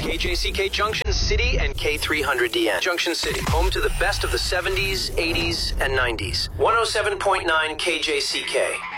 KJCK Junction City and K300DN. Junction City, home to the best of the 70s, 80s, and 90s. 107.9 KJCK.